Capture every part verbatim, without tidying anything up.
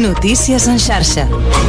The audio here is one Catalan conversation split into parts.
Notícies en xarxa.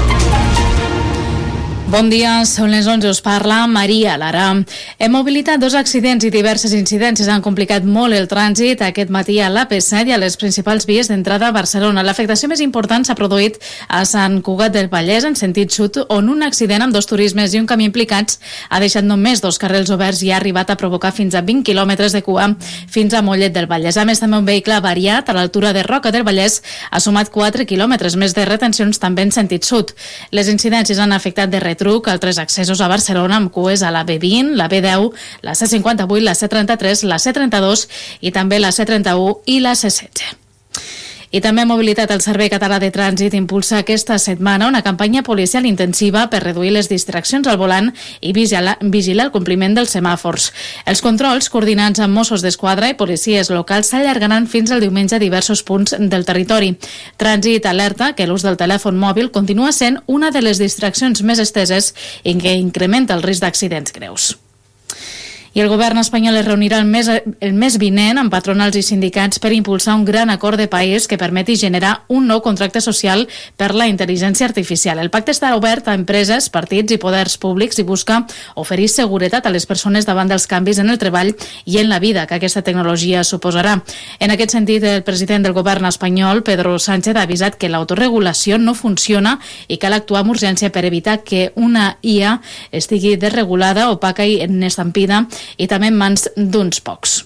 Bon dia, són les onze, us parla Maria Lara. Hem mobilitat dos accidents i diverses incidències han complicat molt el trànsit aquest matí a l'A P set i a les principals vies d'entrada a Barcelona. L'afectació més important s'ha produït a Sant Cugat del Vallès, en sentit sud, on un accident amb dos turismes i un camí implicats ha deixat només dos carrils oberts i ha arribat a provocar fins a vint quilòmetres de cua fins a Mollet del Vallès. A més, també un vehicle avariat a l'altura de Roca del Vallès ha sumat quatre quilòmetres més de retencions també en sentit sud. Les incidències han afectat de retruc altres accessos a Barcelona amb cues a la B vint, la B deu, la C cinquanta-vuit, la C trenta-tres, la C trenta-dos i també la C trenta-u i la C setze. I també Mobilitat, el Servei Català de Trànsit impulsa aquesta setmana una campanya policial intensiva per reduir les distraccions al volant i vigilar, vigilar el compliment dels semàfors. Els controls, coordinats amb Mossos d'Esquadra i policies locals, s'allargaran fins al diumenge a diversos punts del territori. Trànsit alerta que l'ús del telèfon mòbil continua sent una de les distraccions més esteses i que incrementa el risc d'accidents greus. I el govern espanyol es reunirà el mes, el mes vinent amb patronals i sindicats per impulsar un gran acord de país que permeti generar un nou contracte social per la intel·ligència artificial. El pacte està obert a empreses, partits i poders públics i busca oferir seguretat a les persones davant dels canvis en el treball i en la vida que aquesta tecnologia suposarà. En aquest sentit, el president del govern espanyol, Pedro Sánchez, ha avisat que l'autoregulació no funciona i cal actuar amb urgència per evitar que una I A estigui desregulada, opaca i estampida i també en mans d'uns pocs.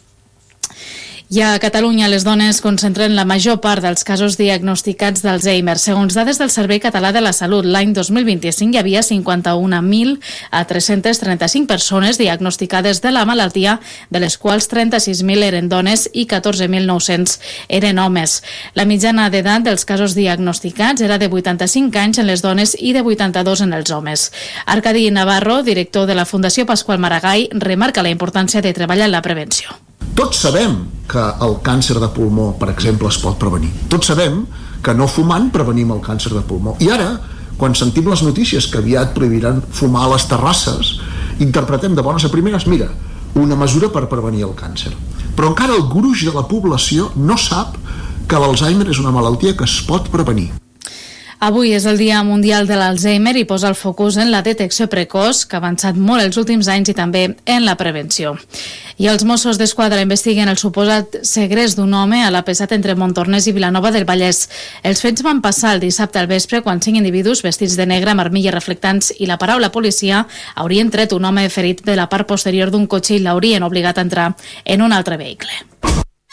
I a Catalunya les dones concentren la major part dels casos diagnosticats d'Alzheimer. Segons dades del Servei Català de la Salut, l'any dos mil vint-i-cinc hi havia cinquanta-un mil tres-cents trenta-cinc persones diagnosticades de la malaltia, de les quals trenta-sis mil eren dones i catorze mil nou-cents eren homes. La mitjana d'edat dels casos diagnosticats era de vuitanta-cinc anys en les dones i de vuitanta-dos en els homes. Arcadi Navarro, director de la Fundació Pasqual Maragall, remarca la importància de treballar en la prevenció. Tots sabem que el càncer de pulmó, per exemple, es pot prevenir. Tots sabem que no fumant prevenim el càncer de pulmó. I ara, quan sentim les notícies que aviat prohibiran fumar a les terrasses, interpretem de bones a primeres, mira, una mesura per prevenir el càncer. Però encara el gruix de la població no sap que l'Alzheimer és una malaltia que es pot prevenir. Avui és el Dia Mundial de l'Alzheimer i posa el focus en la detecció precoç, que ha avançat molt els últims anys, i també en la prevenció. I els Mossos d'Esquadra investiguen el suposat segrest d'un home a l'A P set entre Montornès i Vilanova del Vallès. Els fets van passar el dissabte al vespre quan cinc individus vestits de negre amb armilles reflectants i la paraula policia haurien tret un home ferit de la part posterior d'un cotxe i l'haurien obligat a entrar en un altre vehicle.